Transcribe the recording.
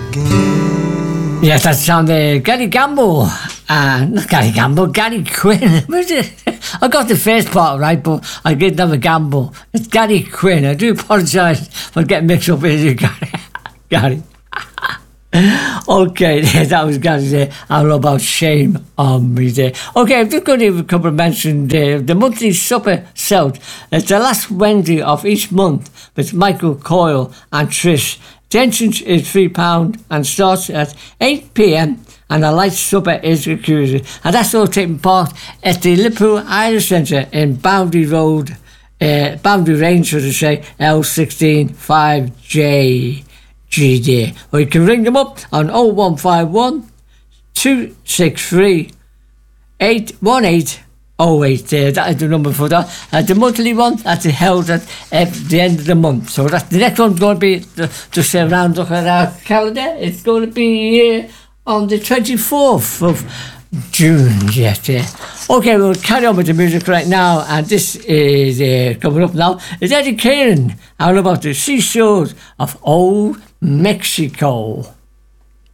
Yes, that's on Gary Gamble. Not Gary Gamble, Gary Quinn. Was it? I got the first part right, but I didn't have a Gamble. It's Gary Quinn. I do apologise for getting mixed up with you, Gary. Okay, that was Gary there. All about shame on me there. Okay, I'm just going to give a couple of mentions there. The monthly supper South. It's the last Wednesday of each month with Michael Coyle and Trish. The entrance is £3 and starts at 8 p.m. and a light supper is included. And that's all taking part at the Liverpool Irish Centre in Boundary Road, Boundary Range, should I say, L16 5JG there. Or you can ring them up on 0151 263 818 there. That is the number for that. The monthly one, that's held at the end of the month. So that's the next one's going to be, just around look at our calendar, it's going to be on the 24th of June. Yes, yeah. Okay, we'll carry on with the music right now, and this is coming up now. It's Eddie Kieran, all about the seashores of Old Mexico.